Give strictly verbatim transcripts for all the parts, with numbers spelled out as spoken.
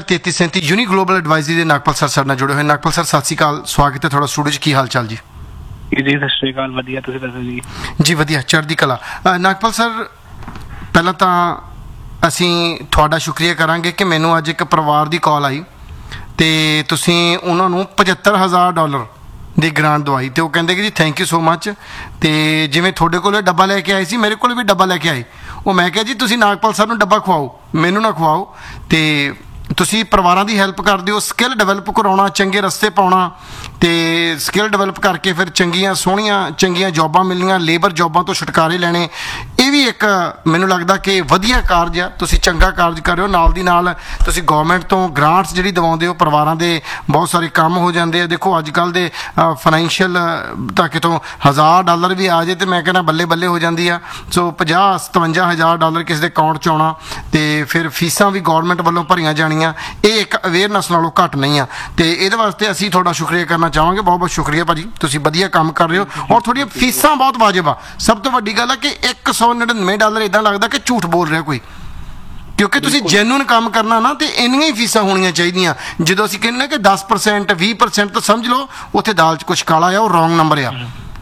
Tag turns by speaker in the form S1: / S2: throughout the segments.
S1: तैंती सैंती uni global advisory के Nagpal sir साडे नाल जुड़े हुए। नागपाल सर सत श्री अकाल, स्वागत है थोड़ा स्टूडियो। की हाल चाल जी?
S2: जी सत श्री अकाल, वधिया, तुसीं दसो जी?
S1: जी वधिया, चढ़दी कला। नागपाल सर, पहला तो असीं तुहाडा शुक्रिया करांगे कि मैनूं अज एक परिवार की कॉल आई तो तुसीं उन्हां नूं पचहत्तर हज़ार डॉलर ਦੀ ਗ੍ਰਾਂਟ ਦਵਾਈ ਤੇ ਉਹ ਕਹਿੰਦੇ ਕਿ ਜੀ ਥੈਂਕ ਯੂ ਸੋ ਮੱਚ। ਤੇ ਜਿਵੇਂ ਤੁਹਾਡੇ ਕੋਲ ਡੱਬਾ ਲੈ ਕੇ ਆਏ ਸੀ, ਮੇਰੇ ਕੋਲ ਵੀ ਡੱਬਾ ਲੈ ਕੇ ਆਏ। ਉਹ ਮੈਂ ਕਿਹਾ ਜੀ ਤੁਸੀਂ ਨਾਗਪਾਲ ਸਾਹਿਬ ਨੂੰ ਡੱਬਾ ਖਵਾਓ, ਮੈਨੂੰ ਨਾ ਖਵਾਓ। ਤੇ ਤੁਸੀਂ ਪਰਿਵਾਰਾਂ ਦੀ ਹੈਲਪ ਕਰਦੇ ਹੋ, ਸਕਿੱਲ ਡਿਵੈਲਪ ਕਰਾਉਣਾ, ਚੰਗੇ ਰਸਤੇ ਪਾਉਣਾ ਤੇ ਸਕਿੱਲ ਡਿਵੈਲਪ ਕਰਕੇ ਫਿਰ ਚੰਗੀਆਂ ਸੋਹਣੀਆਂ ਚੰਗੀਆਂ ਜੌਬਾਂ ਮਿਲਣੀਆਂ, ਲੇਬਰ ਜੌਬਾਂ ਤੋਂ ਛੁਟਕਾਰੇ ਲੈਣੇ। ਇਹ ਵੀ ਇੱਕ ਮੈਨੂੰ ਲੱਗਦਾ ਕਿ ਵਧੀਆ ਕਾਰਜ ਆ, ਤੁਸੀਂ ਚੰਗਾ ਕਾਰਜ ਕਰ ਰਹੇ ਹੋ। ਨਾਲ ਦੀ ਨਾਲ ਤੁਸੀਂ ਗੌਰਮੈਂਟ ਤੋਂ ਗ੍ਰਾਂਟਸ ਜਿਹੜੀ ਦਿਵਾਉਂਦੇ ਹੋ, ਪਰਿਵਾਰਾਂ ਦੇ ਬਹੁਤ ਸਾਰੇ ਕੰਮ ਹੋ ਜਾਂਦੇ ਆ। ਦੇਖੋ ਅੱਜ ਕੱਲ੍ਹ ਦੇ ਫਾਈਨੈਂਸ਼ੀਅਲ ਤਾਂ ਕਿਤੋਂ ਹਜ਼ਾਰ ਡਾਲਰ ਵੀ ਆ ਜਾਏ ਤੇ ਮੈਂ ਕਹਿੰਦਾ ਬੱਲੇ ਬੱਲੇ ਹੋ ਜਾਂਦੀ ਆ। ਸੋ ਪੰਜਾਹ ਸਤਵੰਜਾ ਹਜ਼ਾਰ ਡਾਲਰ ਕਿਸੇ ਦੇ ਅਕਾਊਂਟ 'ਚ ਆਉਣਾ ਤੇ ਫਿਰ ਫੀਸਾਂ ਵੀ ਗੌਰਮੈਂਟ ਵੱਲੋਂ ਭਰੀਆਂ ਜਾਣੀਆਂ, ਇਹ ਇੱਕ ਅਵੇਅਰਨੈਸ ਨਾਲੋਂ ਘੱਟ ਨਹੀਂ ਆ। ਤੇ ਇਹਦੇ ਵਾਸਤੇ ਅਸੀਂ ਤੁਹਾਡਾ ਸ਼ੁਕਰੀਆ ਕਰਨਾ ਚਾਹਾਂਗੇ। ਬਹੁਤ ਬਹੁਤ ਸ਼ੁਕਰੀਆ ਭਾਜੀ, ਤੁਸੀਂ ਵਧੀਆ ਕੰਮ ਕਰ ਰਹੇ ਹੋ ਔਰ ਤੁਹਾਡੀਆਂ ਫੀਸਾਂ ਬਹੁਤ ਵਾਜਬ ਆ। ਸਭ ਤੋਂ ਵੱਡੀ ਗੱਲ ਆ ਕਿ ਇੱਕ ਸੌ ਨੜਿਨਵੇਂ ਡਾਲਰ ਇੱਦਾਂ ਲੱਗਦਾ ਕਿ ਝੂਠ ਬੋਲ ਰਿਹਾ ਕੋਈ, ਕਿਉਂਕਿ ਤੁਸੀਂ ਜੈਨੂਨ ਕੰਮ ਕਰਨਾ ਨਾ ਤੇ ਇੰਨੀਆਂ ਹੀ ਫੀਸਾਂ ਹੋਣੀਆਂ ਚਾਹੀਦੀਆਂ। ਜਦੋਂ ਅਸੀਂ ਕਹਿੰਦੇ ਕਿ ਦਸ परसेंट ਵੀਹ परसेंट ਤਾਂ ਸਮਝ ਲਓ ਉੱਥੇ ਦਾਲ 'ਚ ਕੁਛ ਕਾਲਾ ਆ, ਉਹ रॉन्ग नंबर आ।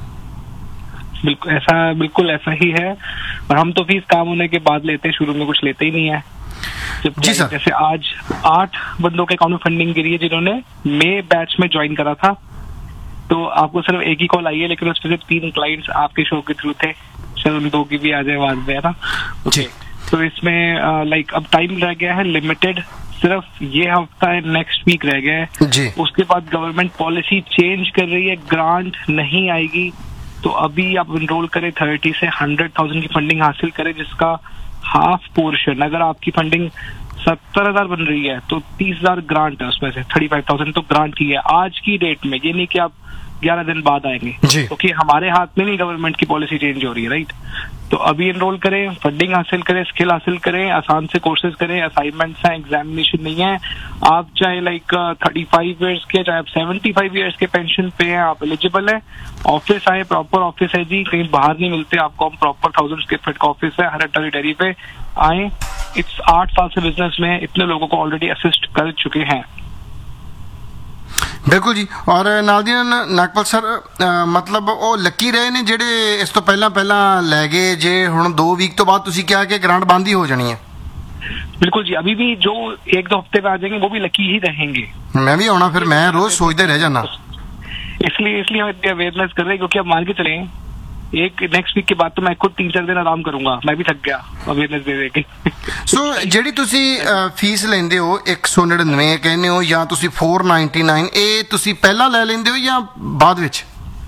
S2: बिल्कुल ऐसा बिल्कुल ऐसा ही है। और हम तो फीस काम होने के बाद लेते हैं, शुरू में कुछ लेते ही नहीं है।
S1: जी सर।
S2: जैसे आज आठ बंदों के अकाउंट में फंडिंग गिरी है जिन्होंने मई बैच में ज्वाइन करा था। तो आपको सिर्फ एक ही कॉल आई है, लेकिन उसमें से तीन क्लाइंट्स आपके शो के थ्रू थे। सर उन दो की भी आ जाए बाद में, है ना?
S1: जी।
S2: तो इसमें लाइक अब टाइम रह गया है लिमिटेड, सिर्फ ये हफ्ता है, नेक्स्ट वीक रह गया है
S1: जी।
S2: उसके बाद गवर्नमेंट पॉलिसी चेंज कर रही है, ग्रांट नहीं आएगी। तो अभी आप इनरोल करें थर्टी से हंड्रेड थाउजेंड की फंडिंग हासिल करें, जिसका हाफ पोर्शन, अगर आपकी फंडिंग सत्तर हजार बन रही है तो तीस हजार ग्रांट है, उसमें से थर्टी फाइव थाउजेंड तो ग्रांट ही है आज की डेट में। ये नहीं कि आप ग्यारह दिन बाद आएंगे, क्योंकि तो हमारे हाथ में नहीं गवर्नमेंट की पॉलिसी चेंज हो रही है, राइट? तो अभी एनरोल करें, फंडिंग हासिल करें, स्किल हासिल करें, आसान से कोर्सेज करें, असाइनमेंट्स हैं, एग्जामिनेशन नहीं है। आप चाहे लाइक थर्टी फाइव ईयर्स के, चाहे आप सेवेंटी फाइव ईयर्स के पेंशन पे हैं, आप एलिजिबल है। ऑफिस आए, प्रॉपर ऑफिस है जी, कहीं बाहर नहीं मिलते आपको। हम प्रॉपर थाउजेंड स्क्वायर फीट का ऑफिस है, हर टेरिटरी पे आए। इट्स आठ साल से बिजनेस में इतने लोगों को ऑलरेडी असिस्ट कर चुके हैं।
S1: बिल्कुल जी। और नाल दी नागपाल सर, मतलब वो लकी रहे ने ਜਿਹੜੇ ਇਸ ਤੋਂ ਪਹਿਲਾਂ ਪਹਿਲਾਂ ਲੈ ਗਏ, ਜੇ ਹੁਣ दो वीक तो बाद ਤੁਸੀਂ ਕਿਹਾ ਕਿ ਗ੍ਰਾਂਟ ਬੰਦ ही हो जानी है?
S2: बिल्कुल जी, अभी भी जो एक दो हफ्ते में आ जाएंगे वो भी लकी ही रहेंगे।
S1: मैं भी आना, फिर मैं रोज सोचते रह जाना।
S2: इसलिए इसलिए हम इतनी अवेयरनेस कर रहे हैं, क्योंकि अब मान के चले एक नेक्स्ट वीक के बाद तो मैं खुद तीन चार दिन आराम करूंगा, मैं भी थक गया अवेयरनेस दे दे के।
S1: सो ਜਿਹੜੀ ਤੁਸੀਂ ਫੀਸ ਲੈਂਦੇ ਹੋ एक सौ नड़िनवे ਕਹਿੰਦੇ ਹੋ ਜਾਂ ਤੁਸੀਂ फोur ninety-nine, ਇਹ ਤੁਸੀਂ ਪਹਿਲਾਂ ਲੈ ਲੈਂਦੇ ਹੋ ਜਾਂ ਬਾਅਦ ਵਿੱਚ?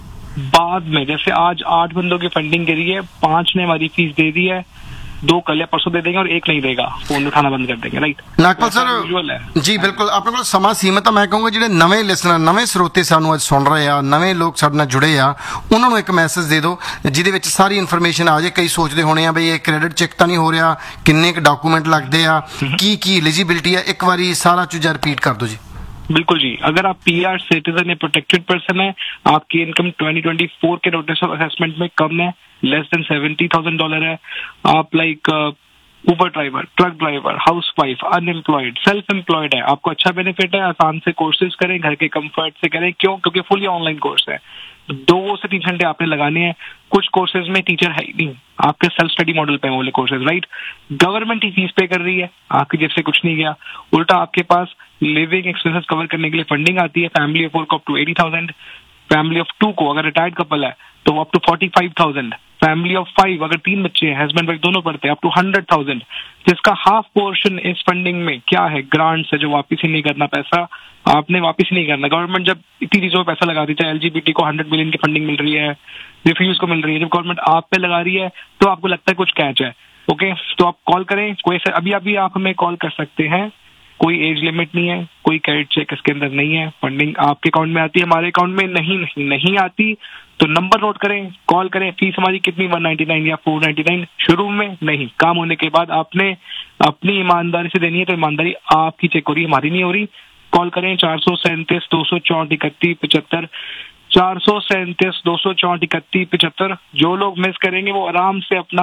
S2: बाद में। जैसे आज आठ बंदों की फंडिंग गिरी है, पांच ने हमारी फीस दे दी है, दो कल या परसों दे देंगे और एक नहीं देगा, फोन उठाना बंद कर देंगे, राइट?
S1: नागपाल सर जी बिल्कुल, ਆਪਣੇ ਕੋਲ ਸਮਾਂ ਸੀਮਤ ਆ। ਮੈਂ ਕਹੂੰਗਾ ਜਿਹੜੇ ਨਵੇਂ ਲਿਸਨਰ, ਨਵੇਂ ਸਰੋਤੇ ਸਾਨੂੰ ਅੱਜ ਸੁਣ ਰਹੇ ਆ, ਨਵੇਂ ਲੋਕ ਸਾਡੇ ਨਾਲ ਜੁੜੇ ਆ, ਉਹਨਾਂ ਨੂੰ ਇੱਕ ਮੈਸੇਜ ਦੇ ਦਿਓ ਜਿਹਦੇ ਵਿੱਚ ਸਾਰੀ ਇਨਫੋਰਮੇਸ਼ਨ ਆ ਜਾਏ। ਕਈ ਸੋਚਦੇ ਹੋਣੇ ਆ ਬਈ ਇਹ ਕ੍ਰੈਡਿਟ ਚੈੱਕ ਤਾਂ ਨਹੀਂ ਹੋ ਰਿਹਾ, ਕਿੰਨੇ ਕੁ ਡਾਕੂਮੈਂਟ ਲੱਗਦੇ ਆ, ਕੀ ਕੀ ਐਲੀਜੀਬਿਲਿਟੀ ਆ, ਇੱਕ ਵਾਰੀ ਸਾਰਾ ਚੀਜ਼ਾਂ ਰਿਪੀਟ ਕਰ ਦਿਓ जी।
S2: बिल्कुल जी। अगर आप पीआर सिटीजन या प्रोटेक्टेड पर्सन है, आपकी इनकम ट्वेंटी ट्वेंटी फोर के नोटिस ऑफ असेसमेंट में कम है, less than seventy thousand dollar है, आप लाइक उबर driver, truck driver, house wife, unemployed, self employed है, आपको अच्छा बेनिफिट है, आसान से कोर्सेज करें, घर के कंफर्ट से करें। क्यों? क्योंकि फुली ऑनलाइन कोर्स है, दो से तीन घंटे आपने लगाने हैं। कुछ कोर्सेज में टीचर है ही नहीं, आपके सेल्फ स्टडी मॉडल पे वाले कोर्सेज, राइट? गवर्नमेंट ही फीस पे कर रही है, आपकी जेब से कुछ नहीं गया। उल्टा आपके पास लिविंग एक्सपेंसेस कवर करने के लिए फंडिंग आती है। फैमिली ऑफ फोर को up to eighty thousand, family of to को अगर रिटायर्ड कपल है तो up to forty five thousand, family of five अगर तीन बच्चे हैं, हस्बैंड वाइफ दोनों पढ़ते हैं, अप टू हंड्रेड थाउजेंड, जिसका हाफ पोर्शन इस फंडिंग में क्या है? ग्रांट्स है, जो वापिस ही नहीं करना पैसा, आपने वापिस ही नहीं करना। गवर्नमेंट जब इतनी चीजों में पैसा लगा देता है, एलजीबीटी को हंड्रेड मिलियन की फंडिंग मिल रही है, रिफ्यूज को मिल रही है, जब गवर्नमेंट आप पे लगा रही है तो आपको लगता है कुछ कैच है। ओके, तो आप कॉल करें, कोई अभी अभी आप हमें कॉल कर सकते हैं, कोई एज लिमिट नहीं है, कोई क्रेडिट चेक इसके अंदर नहीं है। फंडिंग आपके अकाउंट में आती है, हमारे अकाउंट में नहीं नहीं नहीं आती, तो नंबर नोट करें, कॉल करें। फीस हमारी कितनी, वन नाइन्टी नाइन या फोर नाइन्टी नाइन? शुरू में नहीं, काम होने के बाद आपने अपनी ईमानदारी से देनी है, तो ईमानदारी आपकी चेक हो रही है, हमारी नहीं हो रही। कॉल करें चार सौ सैंतीस दो सौ चौंठ इकतीस पिछहत्तर, चार सौ सैंतीस दो सौ चौंठ इकतीस पिछहत्तर। जो लोग मिस करेंगे वो आराम से अपना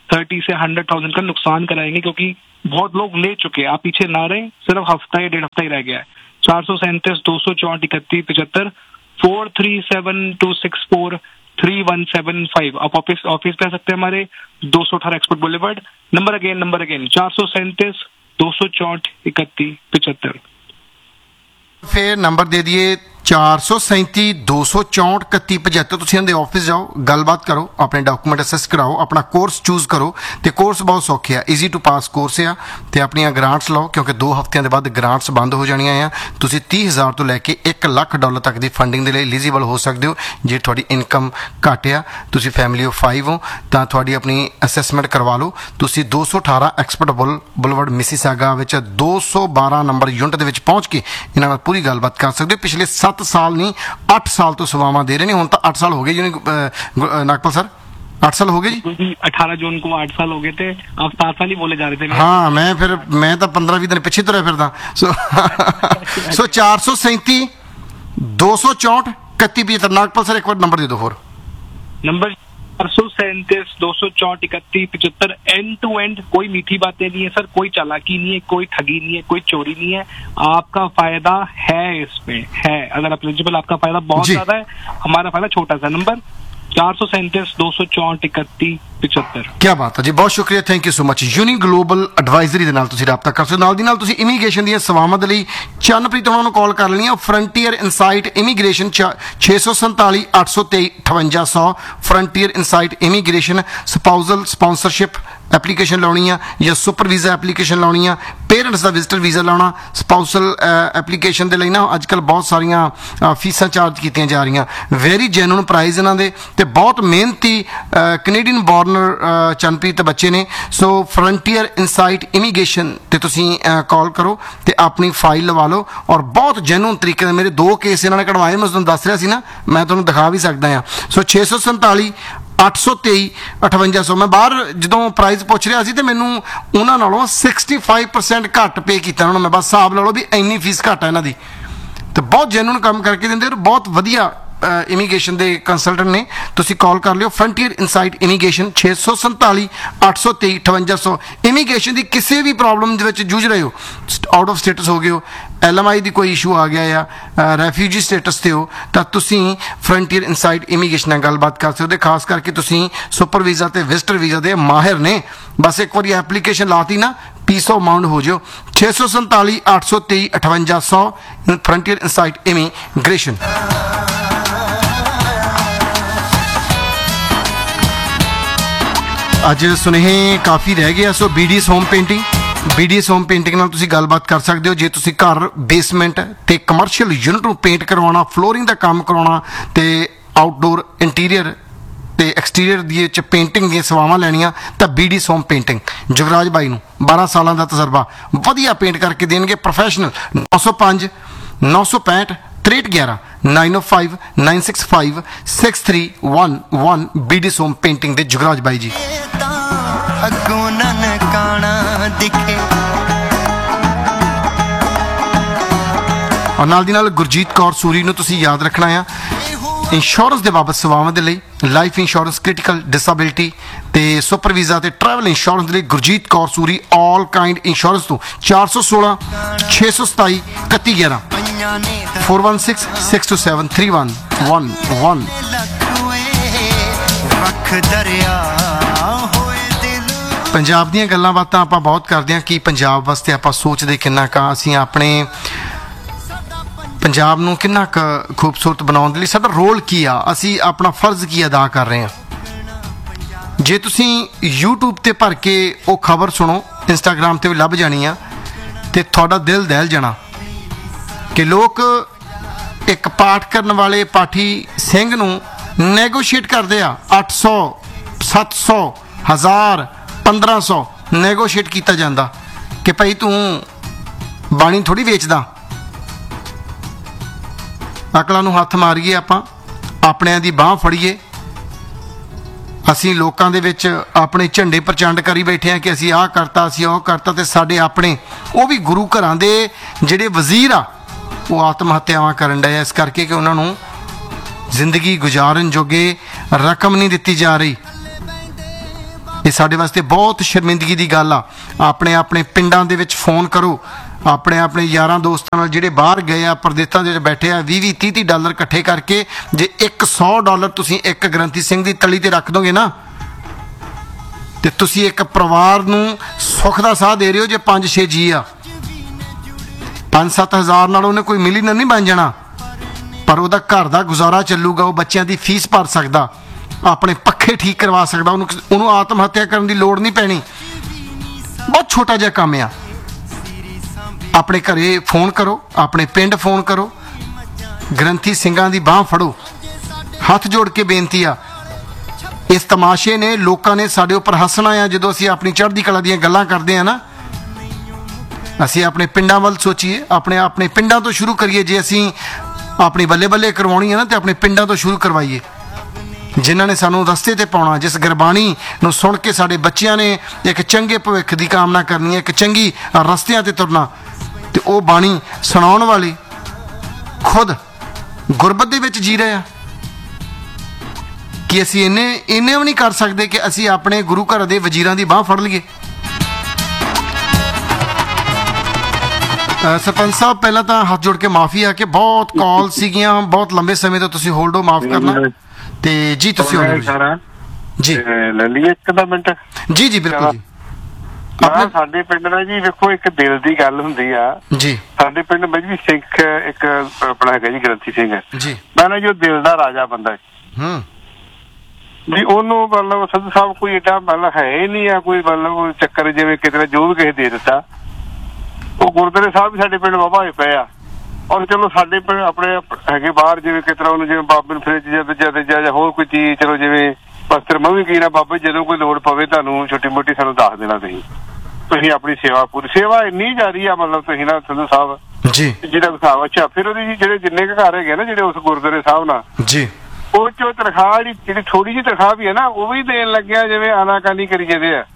S2: थर्टी से हंड्रेड थाउजेंड का नुकसान कराएंगे, क्योंकि बहुत लोग ले चुके हैं। आप पीछे ना रहे, सिर्फ हफ्ता या डेढ़ हफ्ता ही रह गया है। चार सौ सैंतीस दो सौ चौंठ इकतीस पिछहत्तर four three seven to six four three one seven five. आप ऑफिस ऑफिस पे आ सकते हैं हमारे, दो सौ अठारह export boulevard. Number again number again चार सौ सैंतीस दो सौ चौंठ इकतीस पिछहत्तर।
S1: फिर नंबर दे दिए चार सौ सैंती दो सौ चौंठ इकती पचहत्तर। ਤੁਸੀਂ ਇਹਨਾਂ ਦੇ ਆਫਿਸ ਜਾਓ, ਗੱਲਬਾਤ ਕਰੋ, ਆਪਣੇ ਡਾਕੂਮੈਂਟ ਅਸੈਸ ਕਰਾਓ, ਆਪਣਾ ਕੋਰਸ ਚੂਜ਼ ਕਰੋ ਤੇ ਕੋਰਸ ਬਹੁਤ ਸੌਖੇ ਆ, ਈਜ਼ੀ ਟੂ ਪਾਸ ਕੋਰਸ ਆ ਤੇ ਆਪਣੀਆਂ ਗ੍ਰਾਂਟਸ ਲਓ, ਕਿਉਂਕਿ ਦੋ ਹਫ਼ਤਿਆਂ ਦੇ ਬਾਅਦ ਗ੍ਰਾਂਟਸ ਬੰਦ ਹੋ ਜਾਣੀਆਂ ਆ। ਤੁਸੀਂ ਤੀਹ ਹਜ਼ਾਰ ਤੋਂ ਲੈ ਕੇ ਇੱਕ ਲੱਖ ਡਾਲਰ ਤੱਕ ਦੀ ਫੰਡਿੰਗ ਦੇ ਲਈ ਐਲੀਜੀਬਲ ਹੋ ਸਕਦੇ ਹੋ। ਜੇ ਤੁਹਾਡੀ ਇਨਕਮ ਘੱਟ ਆ, ਤੁਸੀਂ ਫੈਮਿਲੀ ਆਫ ਫਾਈਵ ਹੋ, ਤਾਂ ਤੁਹਾਡੀ ਆਪਣੀ ਅਸੈਸਮੈਂਟ ਕਰਵਾ ਲਓ। ਤੁਸੀਂ ਦੋ ਸੌ ਅਠਾਰਾਂ ਐਕਸਪਰਟ ਬੁਲ ਬੁਲਵਰਡ ਮਿਸੀਸਾਗਾ ਵਿੱਚ ਦੋ ਸੌ ਬਾਰਾਂ ਨੰਬਰ ਯੂਨਿਟ ਦੇ ਵਿੱਚ ਪਹੁੰਚ ਕੇ ਇਹਨਾਂ ਨਾਲ ਪੂਰੀ ਗੱਲਬਾਤ ਕਰ ਸਕਦੇ ਹੋ। ਪਿਛਲੇ ਸੱਤ ਸਾਲ ਨਹੀਂ ਅੱਠ ਸਾਲ ਤੋਂ ਸੇਵਾਵਾਂ ਦੇ ਰਹੇ ਨੇ। ਹੁਣ ਤਾਂ ਅੱਠ ਸਾਲ ਹੋ ਗਏ ਯੂਨੀ नागपाल सर, आठ साल हो गए जी।
S2: अठारह जून को आठ साल हो गए थे, आप सात साल ही बोले जा रहे थे।
S1: हाँ, मैं फिर मैं तो पंद्रह बीस दिन पिछे तुरया फिरदा। सो सो चार सौ सैंती दो सौ चौंठ इकती पचहत्तर। नागपाल सर एक बार नंबर दे दो होर।
S2: नंबर चार सौ सैंतीस दो सौ चौंठ इकतीस पिछहत्तर। एंड टू एंड कोई मीठी बातें नहीं है सर, कोई चालाकी नहीं है, कोई ठगी नहीं है, कोई चोरी नहीं है। आपका फायदा है इसमें है, अगर आप एलिजिबल, आपका फायदा बहुत ज्यादा है, हमारा फायदा छोटा सा। नंबर चार सौ सैंतीस दो सौ चौंठ इकतीस पिछहत्तर।
S1: क्या बात है जी, बहुत शुक्रिया, thank you so much. Uni global advisory ਦੇ ਨਾਲ ਤੁਸੀਂ ਰਾਬਤਾ ਕਰ ਸਕਦੇ ਹੋ। ਨਾਲ ਦੀ ਨਾਲ ਤੁਸੀਂ ਇਮੀਗ੍ਰੇਸ਼ਨ ਦੀਆਂ ਸੇਵਾਵਾਂ ਦੇ ਲਈ ਚੰਨਪ੍ਰੀਤ ਉਹਨਾਂ ਨੂੰ ਕਾਲ ਕਰ ਲੈਣੀ ਹੈ। ਫਰੰਟੀਅਰ ਇਨਸਾਈਟ ਇਮੀਗ੍ਰੇਸ਼ਨ ਛੇ ਸੌ ਸੰਤਾਲੀ ਅੱਠ ਸੌ ਤੇਈ ਅਠਵੰਜਾ ਸੌ। Frontier insight immigration ਸਪਾਊਜ਼ਲ sponsorship application ਲਾਉਣੀ ਆ ਜਾਂ ਸੁਪਰ ਵੀਜ਼ਾ ਐਪਲੀਕੇਸ਼ਨ ਲਾਉਣੀ ਆ, ਪੇਰੈਂਟਸ ਦਾ ਵਿਜ਼ਟਰ ਵੀਜ਼ਾ ਲਾਉਣਾ, ਸਪਾਊਸਲ ਐਪਲੀਕੇਸ਼ਨ ਦੇ ਲਈ ਨਾ ਅੱਜ ਕੱਲ੍ਹ ਬਹੁਤ ਸਾਰੀਆਂ ਫੀਸਾਂ ਚਾਰਜ ਕੀਤੀਆਂ ਜਾ ਰਹੀਆਂ। ਵੈਰੀ ਜੈਨੂਨ ਪ੍ਰਾਈਜ਼ ਇਹਨਾਂ ਦੇ ਤੇ ਬਹੁਤ ਮਿਹਨਤੀ ਕੈਨੇਡੀਅਨ ਬੋਰਨਰ ਚੰਨਪ੍ਰੀਤ ਬੱਚੇ ਨੇ। ਸੋ ਫਰੰਟੀਅਰ ਇਨਸਾਈਟ ਇਮੀਗ੍ਰੇਸ਼ਨ ਤੇ ਤੁਸੀਂ ਕਾਲ ਕਰੋ ਤੇ ਆਪਣੀ ਫਾਈਲ ਲਵਾ ਲਓ। ਔਰ ਬਹੁਤ ਜੈਨੂਨ ਤਰੀਕੇ ਨਾਲ ਮੇਰੇ ਦੋ ਕੇਸ ਇਹਨਾਂ ਨੇ ਕਢਵਾਏ, ਮੈਂ ਤੁਹਾਨੂੰ ਦੱਸ ਰਿਹਾ ਸੀ ਨਾ, ਮੈਂ ਤੁਹਾਨੂੰ ਦਿਖਾ ਵੀ ਸਕਦਾ ਹਾਂ। ਸੋ ਛੇ ਸੌ ਸੰਤਾਲੀ ਅੱਠ ਸੌ ਤੇਈ ਅਠਵੰਜਾ ਸੌ। ਮੈਂ ਬਾਹਰ ਜਦੋਂ ਪ੍ਰਾਈਜ਼ ਪੁੱਛ ਰਿਹਾ ਸੀ ਤੇ ਮੈਨੂੰ ਉਹਨਾਂ ਨਾਲੋਂ ਸਿਕਸਟੀ ਫਾਈਵ ਪਰਸੈਂਟ ਘੱਟ ਪੇ ਕੀਤਾ ਉਹਨਾਂ ਨੂੰ। ਮੈਂ ਬਸ ਹਿਸਾਬ ਲਾ ਲਓ ਵੀ ਇੰਨੀ ਫੀਸ ਘੱਟ ਹੈ ਇਹਨਾਂ ਦੀ, ਤੇ ਬਹੁਤ ਜੈਨੂਨ ਕੰਮ ਕਰਕੇ ਦਿੰਦੇ ਔਰ ਬਹੁਤ ਵਧੀਆ ਇਮੀਗ੍ਰੇਸ਼ਨ ਦੇ ਕੰਸਲਟੈਂਟ ਨੇ। ਤੁਸੀਂ ਕਾਲ ਕਰ ਲਿਓ ਫਰੰਟੀਅਰ ਇਨਸਾਈਟ ਇਮੀਗ੍ਰੇਸ਼ਨ ਛੇ ਸੌ ਸੰਤਾਲੀ ਅੱਠ ਸੌ ਤੇਈ ਅਠਵੰਜਾ ਸੌ। ਇਮੀਗ੍ਰੇਸ਼ਨ ਦੀ ਕਿਸੇ ਵੀ ਪ੍ਰੋਬਲਮ ਦੇ ਵਿੱਚ ਜੂਝ ਰਹੇ ਹੋ, ਆਊਟ ਆਫ ਸਟੇਟਸ ਹੋ ਗਏ ਹੋ, ਐਲ ਐਮ ਆਈ ਦੀ ਕੋਈ ਇਸ਼ੂ ਆ ਗਿਆ ਆ, ਰੈਫਿਊਜੀ ਸਟੇਟਸ 'ਤੇ ਹੋ, ਤਾਂ ਤੁਸੀਂ ਫਰੰਟੀਅਰ ਇਨਸਾਈਟ ਇਮੀਗ੍ਰੇਸ਼ਨ ਨਾਲ ਗੱਲਬਾਤ ਕਰ ਸਕਦੇ ਹੋ। ਖਾਸ ਕਰਕੇ ਤੁਸੀਂ ਸੁਪਰ ਵੀਜ਼ਾ ਤੇ ਵਿਜ਼ਟਰ ਵੀਜ਼ਾ ਦੇ ਮਾਹਿਰ ਨੇ। ਬਸ ਇੱਕ ਵਾਰੀ ਐਪਲੀਕੇਸ਼ਨ ਲਾਤੀ ਨਾ, ਪੀਸ ਆਫ ਮਾਈਂਡ ਹੋ ਜਾਓ। ਛੇ ਸੌ ਸੰਤਾਲੀ ਅੱਠ ਸੌ ਤੇਈ ਅਠਵੰਜਾ ਸੌ ਫਰੰਟੀਅਰ ਇਨਸਾਈਟ ਇਮੀਗ੍ਰੇਸ਼ਨ। ਅੱਜ ਸੁਨੇਹੇ ਕਾਫੀ ਰਹਿ ਗਏ ਆ। ਸੋ B D S home painting, B D S home painting ਨਾਲ ਤੁਸੀਂ ਗੱਲਬਾਤ ਕਰ ਸਕਦੇ ਹੋ। ਜੇ ਤੁਸੀਂ ਘਰ ਬੇਸਮੈਂਟ ਤੇ ਕਮਰਸ਼ੀਅਲ ਯੂਨਿਟ ਨੂੰ ਪੇਂਟ ਕਰਵਾਉਣਾ, ਫਲੋਰਿੰਗ ਦਾ ਕੰਮ ਕਰਾਉਣਾ ਤੇ ਆਊਟਡੋਰ ਇੰਟੀਰੀਅਰ ਤੇ ਐਕਸਟੀਰੀਅਰ ਦੀ ਚ ਪੇਂਟਿੰਗ ਦੀਆਂ ਸੇਵਾਵਾਂ ਲੈਣੀਆਂ, ਤਾਂ B D S home painting Jugraj ਬਾਈ ਨੂੰ ਬਾਰਾਂ ਸਾਲਾਂ ਦਾ ਤਜਰਬਾ, ਵਧੀਆ ਪੇਂਟ ਕਰਕੇ ਦੇਣਗੇ, ਪ੍ਰੋਫੈਸ਼ਨਲ। ਨੌ ਸੌ ਪੰਜ ਨੌ ਸੌ ਪੈਂਹਠ ਤ੍ਰੇਹਠ ਗਿਆਰਾਂ ਨਾਈਨ ਓ five nine six five six three one one. B D S home painting ਦੇ ਜੁਗਰਾਜ ਬਾਈ ਜੀ।
S3: ਅੱਗੋਂ ਨਨਕਾਣਾ ਦਿਖੇ।
S1: ਔਰ ਨਾਲ ਦੀ ਨਾਲ ਗੁਰਜੀਤ ਕੌਰ ਸੂਰੀ ਨੂੰ ਤੁਸੀਂ ਯਾਦ ਰੱਖਣਾ ਆ। ਇੰਸ਼ੋਰੈਂਸ ਦੇ ਬਾਬਤ ਸੇਵਾਵਾਂ ਦੇ ਲਈ ਲਾਈਫ ਇੰਸ਼ੋਰੈਂਸ, ਕ੍ਰਿਟੀਕਲ ਡਿਸੇਬਿਲਿਟੀ ਤੇ ਸੁਪਰ ਵੀਜ਼ਾ ਤੇ ਟਰੈਵਲ ਇੰਸ਼ੋਰੈਂਸ ਦੇ ਲਈ ਗੁਰਜੀਤ ਕੌਰ ਸੂਰੀ ਆਲ ਕਾਈਂਡ ਇੰਸ਼ੋਰੈਂਸ ਤੋਂ ਚਾਰ ਸੌ ਸੋਲਾਂ ਛੇ ਸੌ ਸਤਾਈ ਇਕੱਤੀ ਗਿਆਰਾਂ four one six six to seven three one one one. Punjab ਦੀਆਂ ਗੱਲਾਂ ਬਾਤਾਂ ਆਪਾਂ ਬਹੁਤ ਕਰਦੇ ਹਾਂ ਕਿ ਪੰਜਾਬ ਵਾਸਤੇ ਆਪਾਂ ਸੋਚਦੇ ਕਿੰਨਾ ਕੁ, ਅਸੀਂ ਆਪਣੇ ਪੰਜਾਬ ਨੂੰ ਕਿੰਨਾ ਕੁ ਖੂਬਸੂਰਤ ਬਣਾਉਣ ਦੇ ਲਈ ਸਾਡਾ ਰੋਲ ਕੀ ਆ, ਅਸੀਂ ਆਪਣਾ ਫਰਜ਼ ਕੀ ਅਦਾ ਕਰ ਰਹੇ ਹਾਂ। ਜੇ ਤੁਸੀਂ ਯੂਟਿਊਬ ਤੇ ਭਰ ਕੇ ਉਹ ਖਬਰ ਸੁਣੋ, ਇੰਸਟਾਗ੍ਰਾਮ ਤੇ ਵੀ ਲੱਭ ਜਾਣੀ ਆ, ਤੇ ਤੁਹਾਡਾ ਦਿਲ ਦਹਿਲ ਜਾਣਾ ਕਿ ਲੋਕ ਇੱਕ ਪਾਠ ਕਰਨ ਵਾਲੇ ਪਾਠੀ ਸਿੰਘ ਨੂੰ ਨੈਗੋਸ਼ੀਏਟ ਕਰਦੇ ਆ। ਅੱਠ ਸੌ ਸੱਤ ਸੌ ਹਜ਼ਾਰ ਪੰਦਰਾਂ ਸੌ ਨੈਗੋਸ਼ੀਏਟ ਕੀਤਾ ਜਾਂਦਾ ਕਿ ਭਾਈ ਤੂੰ ਬਾਣੀ ਥੋੜ੍ਹੀ ਵੇਚਦਾ। ਅਕਲਾਂ ਨੂੰ ਹੱਥ ਮਾਰੀਏ, ਆਪਾਂ ਆਪਣਿਆਂ ਦੀ ਬਾਂਹ ਫੜੀਏ। ਅਸੀਂ ਲੋਕਾਂ ਦੇ ਵਿੱਚ ਆਪਣੇ ਝੰਡੇ ਪ੍ਰਚੰਡ ਕਰੀ ਬੈਠੇ ਹਾਂ ਕਿ ਅਸੀਂ ਆਹ ਕਰਤਾ, ਅਸੀਂ ਉਹ ਕਰਤਾ, ਤੇ ਸਾਡੇ ਆਪਣੇ ਉਹ ਵੀ ਗੁਰੂ ਘਰਾਂ ਦੇ ਜਿਹੜੇ ਵਜ਼ੀਰ ਆ ਉਹ ਆਤਮ ਹੱਤਿਆਵਾਂ ਕਰਨ ਡਏ, ਇਸ ਕਰਕੇ ਕਿ ਉਹਨਾਂ ਨੂੰ ਜ਼ਿੰਦਗੀ ਗੁਜ਼ਾਰਨ ਜੋਗੇ ਰਕਮ ਨਹੀਂ ਦਿੱਤੀ ਜਾ ਰਹੀ। ਇਹ ਸਾਡੇ ਵਾਸਤੇ ਬਹੁਤ ਸ਼ਰਮਿੰਦਗੀ ਦੀ ਗੱਲ ਆ। ਆਪਣੇ ਆਪਣੇ ਪਿੰਡਾਂ ਦੇ ਵਿੱਚ ਫੋਨ ਕਰੋ, ਆਪਣੇ ਆਪਣੇ ਯਾਰਾਂ ਦੋਸਤਾਂ ਨਾਲ ਜਿਹੜੇ ਬਾਹਰ ਗਏ ਆ, ਪ੍ਰਦੇਸ਼ਾਂ ਦੇ ਵਿੱਚ ਬੈਠੇ ਆ, ਵੀਹ ਵੀਹ ਤੀਹ ਤੀਹ ਡਾਲਰ ਇਕੱਠੇ ਕਰਕੇ ਜੇ ਇੱਕ ਸੌ ਡਾਲਰ ਤੁਸੀਂ ਇੱਕ ਗ੍ਰੰਥੀ ਸਿੰਘ ਦੀ ਤਲੀ ਤੇ ਰੱਖ ਦੋਗੇ ਨਾ, ਤੇ ਤੁਸੀਂ ਇੱਕ ਪਰਿਵਾਰ ਨੂੰ ਸੁੱਖ ਦਾ ਸਾਹ ਦੇ ਰਹੇ ਹੋ। ਜੇ ਪੰਜ ਛੇ ਜੀ ਆ, ਪੰਜ ਸੱਤ ਹਜ਼ਾਰ ਨਾਲ ਉਹਨੇ ਕੋਈ ਮਿਲੀਅਨਰ ਨਹੀਂ ਬਣ ਜਾਣਾ, ਪਰ ਉਹਦਾ ਘਰ ਦਾ ਗੁਜ਼ਾਰਾ ਚੱਲੂਗਾ, ਉਹ ਬੱਚਿਆਂ ਦੀ ਫੀਸ ਭਰ ਸਕਦਾ, ਆਪਣੇ ਪੱਖੇ ਠੀਕ ਕਰਵਾ ਸਕਦਾ, ਉਹਨੂੰ ਉਹਨੂੰ ਆਤਮ ਹੱਤਿਆ ਕਰਨ ਦੀ ਲੋੜ ਨਹੀਂ ਪੈਣੀ। ਬਹੁਤ ਛੋਟਾ ਜਿਹਾ ਕੰਮ ਆ। ਆਪਣੇ ਘਰੇ ਫੋਨ ਕਰੋ, ਆਪਣੇ ਪਿੰਡ ਫੋਨ ਕਰੋ, ਗ੍ਰੰਥੀ ਸਿੰਘਾਂ ਦੀ ਬਾਂਹ ਫੜੋ। ਹੱਥ ਜੋੜ ਕੇ ਬੇਨਤੀ ਆ, ਇਸ ਤਮਾਸ਼ੇ ਨੇ ਲੋਕਾਂ ਨੇ ਸਾਡੇ ਉੱਪਰ ਹੱਸਣਾ ਆ ਜਦੋਂ ਅਸੀਂ ਆਪਣੀ ਚੜ੍ਹਦੀ ਕਲਾ ਦੀਆਂ ਗੱਲਾਂ ਕਰਦੇ ਆ ਨਾ। ਅਸੀਂ ਆਪਣੇ ਪਿੰਡਾਂ ਵੱਲ ਸੋਚੀਏ, ਆਪਣੇ ਆਪਣੇ ਪਿੰਡਾਂ ਤੋਂ ਸ਼ੁਰੂ ਕਰੀਏ। ਜੇ ਅਸੀਂ ਆਪਣੀ ਬੱਲੇ ਬੱਲੇ ਕਰਵਾਉਣੀ ਹੈ ਨਾ, ਤੇ ਆਪਣੇ ਪਿੰਡਾਂ ਤੋਂ ਸ਼ੁਰੂ ਕਰਵਾਈਏ, ਜਿਨ੍ਹਾਂ ਨੇ ਸਾਨੂੰ ਰਸਤੇ ਤੇ ਪਾਉਣਾ, ਜਿਸ ਗੁਰਬਾਣੀ ਨੂੰ ਸੁਣ ਕੇ ਸਾਡੇ ਬੱਚਿਆਂ ਨੇ ਇੱਕ ਚੰਗੇ ਭਵਿੱਖ ਦੀ ਕਾਮਨਾ ਕਰਨੀ ਹੈ, ਇੱਕ ਚੰਗੀ ਰਸਤਿਆਂ ਤੇ ਤੁਰਨਾ, ਤੇ ਉਹ ਬਾਣੀ ਸੁਣਾਉਣ ਵਾਲੇ ਖੁਦ ਗੁਰਬਤ ਦੇ ਵਿੱਚ ਜੀ ਰਹੇ ਆ। ਕਿ ਅਸੀਂ ਇੰਨੇ ਇੰਨੇ ਵੀ ਨਹੀਂ ਕਰ ਸਕਦੇ ਕਿ ਅਸੀਂ ਆਪਣੇ ਗੁਰੂ ਘਰ ਦੇ ਵਜ਼ੀਰਾਂ ਦੀ ਬਾਂਹ ਫੜ ਲਈਏ। ਸਰਪੰਚ ਸਾਹਿਬ, ਪਹਿਲਾਂ ਤਾਂ ਹੱਥ ਜੋੜ ਕੇ ਮਾਫੀ ਆ ਕਿ ਬਹੁਤ ਕਾਲ ਸੀਗੀਆਂ, ਬਹੁਤ ਲੰਬੇ ਸਮੇਂ ਤੋਂ ਤੁਸੀਂ ਹੋਲਡ ਹੋ, ਮਾਫ ਕਰਨਾ। ਤੇ ਜੀ ਤੁਸੀਂ ਜੀ
S4: ਲੈ ਲਈਏ ਇੱਕ ਦਾ ਮਿੰਟ।
S1: ਜੀ ਜੀ ਬਿਲਕੁਲ ਜੀ।
S4: ਆਪਣੇ ਸਾਡੇ ਪਿੰਡ ਦਾ ਜੀ ਵੇਖੋ, ਇੱਕ ਦਿਲ ਦੀ ਗੱਲ ਹੁੰਦੀ ਆ
S1: ਜੀ।
S4: ਸਾਡੇ ਪਿੰਡ ਵਿੱਚ ਵੀ ਸਿੱਖ ਇੱਕ ਆਪਣਾ ਹੈਗਾ ਜੀ ਗ੍ਰੰਥੀ ਸਿੰਘ
S1: ਜੀ,
S4: ਮੈਂ ਨਾ ਜੋ ਦਿਲ ਦਾ ਰਾਜਾ ਬੰਦਾ
S1: ਹੂੰ
S4: ਵੀ ਉਹਨੂੰ ਮਤਲਬ ਸੰਧੂ ਸਾਹਿਬ ਕੋਈ ਏਡਾ ਮਤਲਬ ਹੈ ਹੀ ਨਹੀਂ ਆ ਕੋਈ ਮਤਲਬ ਚੱਕਰ ਜਿਵੇਂ ਕਿਤੇ ਜੋ ਵੀ ਕਿਸੇ ਦੇ ਦਿੱਤਾ। ਉਹ ਗੁਰਦੁਆਰੇ ਸਾਹਿਬ ਵੀ ਸਾਡੇ ਪਿੰਡ ਬਾਬਾ ਹੋਏ ਪਏ ਆ, ਔਰ ਚਲੋ ਸਾਡੇ ਪਿੰਡ ਆਪਣੇ ਹੈਗੇ ਬਾਹਰ, ਜਿਵੇਂ ਕਿਸ ਤਰ੍ਹਾਂ ਉਹਨੂੰ ਜਿਵੇਂ ਬਾਬੇ ਨੂੰ ਫਰਿੱਜ ਜਾਂ ਦੂਜਾ ਜਾਂ ਹੋਰ ਕੋਈ ਚੀਜ਼, ਚਲੋ ਜਿਵੇਂ ਵਸਤਰ ਮੈਂ ਵੀ ਕੀ ਨਾ ਬਾਬਾ ਜਦੋਂ ਕੋਈ ਲੋੜ ਪਵੇ ਤੁਹਾਨੂੰ ਛੋਟੀ ਮੋਟੀ ਸਾਨੂੰ ਦੱਸ ਦੇਣਾ। ਤੁਸੀਂ ਤੁਸੀਂ ਆਪਣੀ ਸੇਵਾ ਪੂਰੀ ਸੇਵਾ ਇੰਨੀ ਜਾਰੀ ਆ ਮਤਲਬ ਤੁਸੀਂ ਨਾ ਸੰਧੂ ਸਾਹਿਬ
S1: ਜੀ
S4: ਜਿਹਦਾ ਹਿਸਾਬ। ਅੱਛਾ, ਫਿਰ ਉਹਦੀ ਜਿਹੜੇ ਜਿੰਨੇ ਕੁ ਘਰ ਹੈਗੇ ਨਾ ਜਿਹੜੇ ਉਸ ਗੁਰਦੁਆਰੇ ਸਾਹਿਬ ਨਾਲ
S1: ਜੀ,
S4: ਉਹ ਚੋਂ ਤਨਖਾਹ ਜਿਹੜੀ ਜਿਹੜੀ ਥੋੜੀ ਜਿਹੀ ਤਨਖਾਹ ਵੀ ਹੈ ਨਾ, ਉਹ ਵੀ ਦੇਣ ਲੱਗਿਆ ਜਿਵੇਂ ਆਨਾਕਾਨੀ ਕਰੀ ਜਾਂਦੇ ਆ।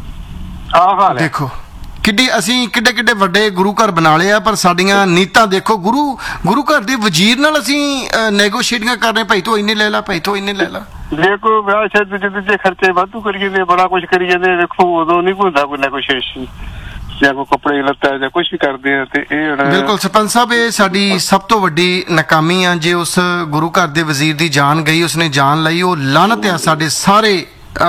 S4: ਆਹ ਹਾਲ ਹੈ।
S1: ਦੇਖੋ ਕਿੱਡੀ ਅਸੀਂ ਕਿੱਡੇ ਕਿੱਡੇ ਵੱਡੇ ਗੁਰੂ ਘਰ ਬਣਾ ਲਏ ਆ, ਪਰ ਸਾਡੀਆਂ ਨੀਤਾਂ ਦੇਖੋ। ਗੁਰੂ ਗੁਰੂ ਘਰ ਦੇ ਵਜ਼ੀਰ ਨਾਲ ਅਸੀਂ ਨੈਗੋਸ਼ੀਏਟਿੰਗਾਂ ਕਰ ਰਹੇ, ਭਾਈ ਤੂੰ ਇੰਨੇ ਲੈ ਲਾ, ਭਾਈ ਤੂੰ ਇੰਨੇ ਲੈ ਲਾ।
S4: ਜੇ ਕੋਈ ਵਿਆਹ ਸ਼ਾਇਦ ਦੂਜੇ ਦੂਜੇ ਖਰਚੇ ਵਾਧੂ ਕਰੀ ਜਾਂਦੇ, ਬੜਾ ਕੁਛ ਕਰੀ ਜਾਂਦੇ, ਵੇਖੋ ਉਦੋਂ ਨਹੀਂ ਹੁੰਦਾ ਕੋਈ ਨੈਗੋਸ਼ੀਏਸ਼ਨ ਜਾਂ ਕੋਈ ਕੱਪੜੇ ਲੱਤਾ ਜਾਂ ਕੁਛ ਵੀ ਕਰਦੇ ਆ। ਤੇ ਇਹ
S1: ਬਿਲਕੁਲ ਸਰਪੰਚ ਸਾਹਿਬ, ਇਹ ਸਾਡੀ ਸਭ ਤੋਂ ਵੱਡੀ ਨਾਕਾਮੀ ਆ। ਜੇ ਉਸ ਗੁਰੂ ਘਰ ਦੇ ਵਜ਼ੀਰ ਦੀ ਜਾਨ ਗਈ, ਉਸਨੇ ਜਾਨ ਲਈ, ਉਹ ਲਾਹਨਤ ਆ ਸਾਡੇ ਸਾਰੇ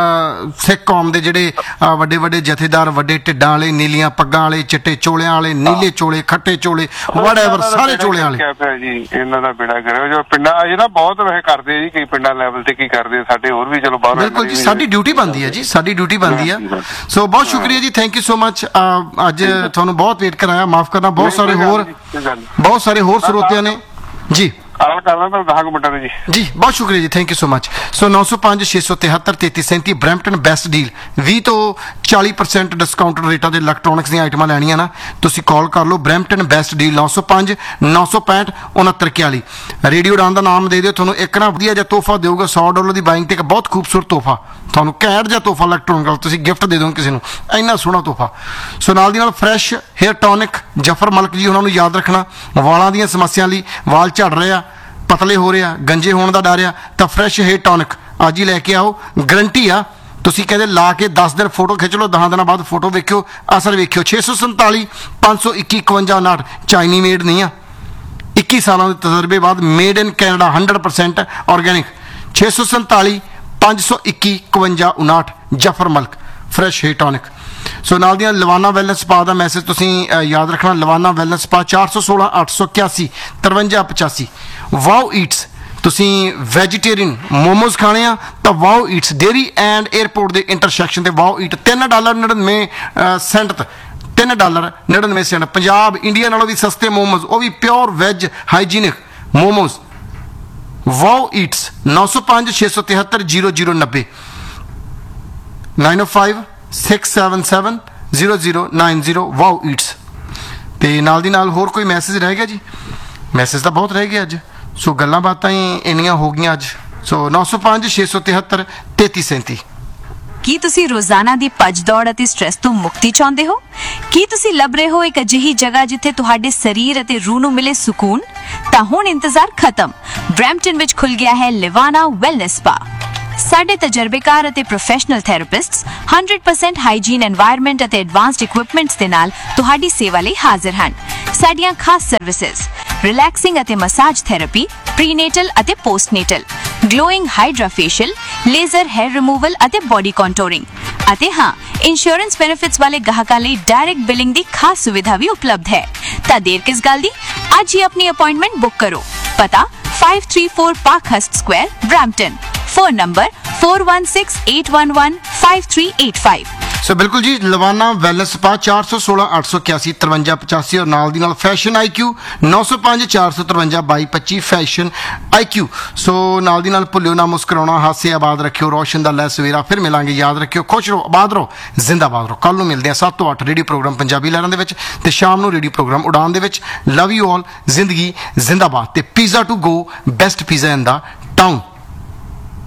S1: ਸਿੱਖ ਕੌਮ ਦੇ ਜਿਹੜੇ ਵੱਡੇ ਵੱਡੇ ਜਥੇਦਾਰ, ਵੱਡੇ ਢਿੱਡਾਂ ਵਾਲੇ, ਨੀਲੀਆਂ ਪੱਗਾਂ ਵਾਲੇ, ਚਿੱਟੇ ਚੋਲਿਆਂ ਵਾਲੇ, ਨੀਲੇ ਚੋਲੇ, ਖੱਟੇ ਚੋਲੇ, ਵਟਐਵਰ ਸਾਰੇ ਚੋਲਿਆਂ ਵਾਲੇ
S4: ਜੀ। ਇਹਨਾਂ ਦਾ ਬੇੜਾ ਕਰਿਓ ਜੋ ਪਿੰਡਾਂ ਇਹ ਨਾ ਬਹੁਤ ਵੈਸੇ ਕਰਦੇ ਜੀ, ਕਈ ਪਿੰਡਾਂ ਲੈਵਲ ਤੇ ਕੀ ਕਰਦੇ ਸਾਡੇ ਹੋਰ ਵੀ ਚਲੋ ਬਾਹਰ।
S1: ਬਿਲਕੁਲ ਜੀ, ਸਾਡੀ ਡਿਊਟੀ ਬਣਦੀ ਹੈ ਜੀ, ਸਾਡੀ ਡਿਊਟੀ ਬਣਦੀ ਆ। ਸੋ ਬਹੁਤ ਸ਼ੁਕਰੀਆ ਜੀ, ਥੈਂਕ ਯੂ ਸੋ ਮਚ। ਅੱਜ ਤੁਹਾਨੂੰ ਬਹੁਤ ਵੇਟ ਕਰਾਇਆ, ਮਾਫ ਕਰਨਾ। ਬਹੁਤ ਸਾਰੇ ਹੋਰ ਬਹੁਤ ਸਾਰੇ ਹੋਰ ਸਰੋਤਿਆਂ ਨੇ ਜੀ
S4: ਕਾਲ ਕਰਨਾ ਤਾਂ ਦਸ ਮਿੰਟਾਂ ਦੇ ਜੀ
S1: ਜੀ ਬਹੁਤ ਸ਼ੁਕਰੀਆ ਜੀ, ਥੈਂਕ ਯੂ ਸੋ ਮਚ। ਸੋ ਨੌ ਸੌ ਪੰਜ ਛੇ ਸੌ ਤਿਹੱਤਰ ਤੇਤੀ ਸੈਂਤੀ ਬਰੈਂਪਟਨ ਬੈਸਟ ਡੀਲ, ਵੀਹ ਤੋਂ ਚਾਲੀ ਪਰਸੈਂਟ ਡਿਸਕਾਊਂਟਡ ਰੇਟਾਂ ਦੇ ਇਲੈਕਟ੍ਰੋਨਿਕਸ ਦੀਆਂ ਆਈਟਮਾਂ ਲੈਣੀਆਂ ਨਾ, ਤੁਸੀਂ ਕਾਲ ਕਰ ਲਓ। ਬਰੈਂਪਟਨ ਬੈਸਟ ਡੀਲ ਨੌ ਸੌ ਪੰਜ ਨੌ ਸੌ ਪੈਂਹਠ ਉਨੱਤਰ ਇਕਤਾਲੀ। ਰੇਡੀਓ ਡਾਨ ਦਾ ਨਾਮ ਦੇ ਦਿਓ, ਤੁਹਾਨੂੰ ਇੱਕ ਨਾ ਵਧੀਆ ਜਿਹਾ ਤੋਹਫਾ ਦੇਊਗਾ। ਸੌ ਡਾਲਰ ਦੀ ਬਾਇੰਗ ਤੇ ਇੱਕ ਬਹੁਤ ਖੂਬਸੂਰਤ ਤੋਹਫਾ, ਤੁਹਾਨੂੰ ਘੈਂਟ ਜਿਹਾ ਤੋਹਫਾ ਇਲੈਕਟ੍ਰੋਨਿਕ ਤੁਸੀਂ ਗਿਫਟ ਦੇ ਦਿਓ ਕਿਸੇ ਨੂੰ, ਇੰਨਾ ਸੋਹਣਾ ਤੋਹਫਾ। ਸੋ ਨਾਲ ਦੀ ਨਾਲ ਫਰੈਸ਼ ਹੇਅਰ ਟੌਨਿਕ ਜਫਰ ਮਲਕ ਜੀ ਉਹਨਾਂ ਨੂੰ ਯਾਦ ਰੱਖਣਾ। ਵਾਲਾਂ ਦੀਆਂ ਸਮੱਸਿਆ ਲਈ, ਵਾਲ ਝੜ ਰਹੇ ਆ, ਪਤਲੇ ਹੋ ਰਿਹਾ, ਗੰਜੇ ਹੋਣ ਦਾ ਡਰ ਆ, ਤਾਂ ਫਰੈਸ਼ ਹੇਅਰ ਟੌਨਿਕ ਅੱਜ ਹੀ ਲੈ ਕੇ ਆਓ। ਗਰੰਟੀ ਆ, ਤੁਸੀਂ ਕਹਿੰਦੇ ਲਾ ਕੇ ਦਸ ਦਿਨ ਫੋਟੋ ਖਿੱਚ ਲਓ, ਦਸ ਦਿਨਾਂ ਬਾਅਦ ਫੋਟੋ ਵੇਖਿਓ, ਅਸਰ ਵੇਖਿਓ। ਛੇ ਸੌ ਸੰਤਾਲੀ ਪੰਜ ਸੌ ਇੱਕੀ ਇਕਵੰਜਾ ਉਨਾਹਠ, ਚਾਈਨੀ ਮੇਡ ਨਹੀਂ ਆ, ਇੱਕੀ ਸਾਲਾਂ ਦੇ ਤਜਰਬੇ ਬਾਅਦ, made in Canada hundred percent organic. ਛੇ ਸੌ ਸੰਤਾਲੀ ਪੰਜ ਸੌ ਇੱਕੀ ਇਕਵੰਜਾ ਉਨਾਹਠ, ਜਫਰ ਮਲਕ ਫਰੈਸ਼ ਹੇਅਰ ਟੌਨਿਕ। ਸੋ ਨਾਲ ਦੀਆਂ ਲਵਾਨਾ ਵੈਲਨੈਸ ਸਪਾ ਦਾ ਮੈਸੇਜ ਤੁਸੀਂ ਯਾਦ ਰੱਖਣਾ। ਲਵਾਨਾ ਵੈਲਨੈਸ ਸਪਾ ਚਾਰ ਸੌ ਸੋਲਾਂ ਅੱਠ ਸੌ ਇਕਿਆਸੀ ਤਰਵੰਜਾ ਪਚਾਸੀ। ਵਾਓ ਈਟਸ, ਤੁਸੀਂ ਵੈਜੀਟੇਰੀਅਨ ਮੋਮੋਜ਼ ਖਾਣੇ ਆ ਤਾਂ wow Eats, dairy and airport ਦੇ ਇੰਟਰਸੈਕਸ਼ਨ ਤੇ ਵਾਓ ਈਟ, ਤਿੰਨ ਡਾਲਰ ਨੜਿਨਵੇਂ ਸੈਂਟ ਤੇ ਤਿੰਨ ਡਾਲਰ ਨੜਿਨਵੇਂ ਸੈਂਟ। ਪੰਜਾਬ ਇੰਡੀਆ ਨਾਲੋਂ ਵੀ ਸਸਤੇ ਮੋਮੋਜ਼, ਉਹ ਵੀ pure veg hygienic momos. Wow Eats ਨੌ ਸੌ ਪੰਜ ਛੇ ਸੌ ਤਿਹੱਤਰ ਜੀਰੋ ਜੀਰੋ ਨੱਬੇ, ਨਾਈਨ ਓ five six seven seven zero zero nine zero. Wow Eats. ਤੇ ਨਾਲ ਦੀ ਨਾਲ ਹੋਰ ਕੋਈ ਮੈਸੇਜ ਰਹਿ ਗਿਆ ਜੀ? ਮੈਸੇਜ ਤਾਂ ਬਹੁਤ ਰਹਿ ਗਏ ਅੱਜ, ਸੋ ਗੱਲਾਂ ਬਾਤਾਂ ਹੀ ਇੰਨੀਆਂ ਹੋ ਗਈਆਂ ਅੱਜ। ਸੋ ਨੌ ਸੌ ਪੰਜ ਛੇ ਸੌ ਤਿਹੱਤਰ ਤੇਤੀ ਸੈਂਤੀ।
S5: ਕੀ ਤੁਸੀਂ ਰੋਜ਼ਾਨਾ ਦੀ ਭੱਜ ਦੌੜ ਅਤੇ ਸਟ੍ਰੈਸ ਤੋਂ ਮੁਕਤੀ ਚਾਹੁੰਦੇ ਹੋ? ਕੀ ਤੁਸੀਂ ਲੱਭ ਰਹੇ ਹੋ ਇੱਕ ਅਜਿਹੀ ਜਗ੍ਹਾ ਜਿੱਥੇ ਤੁਹਾਡੇ ਸਰੀਰ ਅਤੇ ਰੂਹ ਨੂੰ ਮਿਲੇ ਸਕੂਨ? ਤਾਂ ਹੁਣ ਇੰਤਜ਼ਾਰ ਖਤਮ, ਬਰੈਂਪਟਨ ਵਿੱਚ ਖੁੱਲ ਗਿਆ ਹੈ ਲਿਵਾਨਾ ਵੈਲਨੈਸ ਸਪਾ। ਸਾਡੇ ਤਜਰਬੇਕਾਰ ਅਤੇ professional ਥੈਰੇਪਿਸਟਸ one hundred percent hygiene environment ਅਤੇ ਐਡਵਾਂਸਡ ਇਕਵਿਪਮੈਂਟਸ ਦੇ ਨਾਲ ਤੁਹਾਡੀ ਸੇਵਾ ਲਈ ਹਾਜ਼ਰ ਹਨ। ਸਾਡੀਆਂ ਖਾਸ ਸਰਵਿਸਿਜ਼ ਰਿਲੈਕਸਿੰਗ ਅਤੇ ਮਸਾਜ ਥੈਰੇਪੀ, ਪ੍ਰੀਨੇਟਲ ਅਤੇ ਪੋਸਟਨੇਟਲ, glowing hydra facial, laser hair removal ਅਤੇ ਬੋਡੀ ਕੰਟੂਰਿੰਗ, ਅਤੇ ਹਾਂ ਇੰਸ਼ੋਰੈਂਸ ਬੈਨੀਫਿਟਸ ਵਾਲੇ ਗਾਹਕਾਂ ਲਈ ਡਾਇਰੈਕਟ ਬਿਲਿੰਗ ਦੀ ਖਾਸ ਸੁਵਿਧਾ ਵੀ ਉਪਲਬਧ ਹੈ। ਤਾਂ ਦੇਰ ਕਿਸ ਗੱਲ ਦੀ, ਅੱਜ ਹੀ ਆਪਣੀ ਅਪਾਇੰਟਮੈਂਟ ਬੁੱਕ ਕਰੋ। ਪਤਾ five thirty-four Parkhurst Square, Brampton। Phone number four one six eight one one five three eight five।
S1: ਸੋ ਬਿਲਕੁਲ ਜੀ, ਲਵਾਨਾ ਵੈਲਨੈਸ ਸਪਾ ਚਾਰ ਸੌ ਸੋਲਾਂ ਅੱਠ ਸੌ ਇਕਿਆਸੀ ਤਰਵੰਜਾ ਪਚਾਸੀ, ਔਰ ਨਾਲ ਦੀ ਨਾਲ ਫੈਸ਼ਨ ਆਈ ਕਿਊ ਨੌ ਸੌ ਪੰਜ ਚਾਰ ਸੌ ਤਰਵੰਜਾ ਬਾਈ ਪੱਚੀ ਫੈਸ਼ਨ ਆਈ ਕਿਊ। ਸੋ ਨਾਲ ਦੀ ਨਾਲ ਭੁੱਲਿਓ ਨਾ ਮੁਸਕਰਾਉਣਾ, ਹਾਸੇ ਆਬਾਦ ਰੱਖਿਓ, ਰੋਸ਼ਨ ਦਾ ਲੈ ਸਵੇਰਾ। ਫਿਰ ਮਿਲਾਂਗੇ, ਯਾਦ ਰੱਖਿਓ, ਖੁਸ਼ ਰਹੋ, ਆਬਾਦ ਰਹੋ, ਜ਼ਿੰਦਾਬਾਦ ਰਹੋ। ਕੱਲ ਨੂੰ ਮਿਲਦੇ ਹਾਂ ਸੱਤ ਤੋਂ ਅੱਠ ਰੇਡੀਓ ਪ੍ਰੋਗਰਾਮ ਪੰਜਾਬੀ ਲਹਿਰਾਂ ਦੇ ਵਿੱਚ, ਤੇ ਸ਼ਾਮ ਨੂੰ ਰੇਡੀਓ ਪ੍ਰੋਗਰਾਮ ਉਡਾਨ ਦੇ ਵਿੱਚ। ਲਵ ਯੂ ਆਲ, ਜ਼ਿੰਦਗੀ ਜ਼ਿੰਦਾਬਾਦ, ਤੇ pizza to go, best pizza in the town.